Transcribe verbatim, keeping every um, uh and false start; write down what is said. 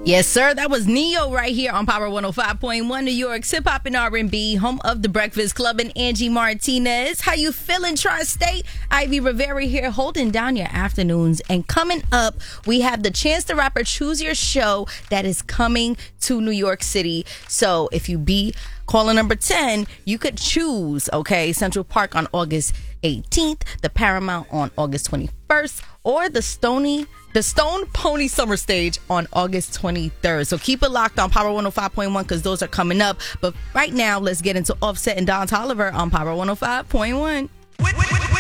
Yes, sir. That was Neo right here on Power one oh five point one, New York's hip hop and R and B, home of the Breakfast Club and Angie Martinez. How you feeling, Tri-State? Ivy Rivera here, holding down your afternoons. And coming up, we have the Chance the Rapper Choose Your Show that is coming to New York City. So if you be caller number ten, you could choose, okay, Central Park on August eighteenth, the Paramount on August twenty-first, or the Stony, the Stone Pony Summer Stage on August twenty-third. So keep it locked on Power one oh five point one because those are coming up. But right now, let's get into Offset and Don Toliver on Power one oh five point one.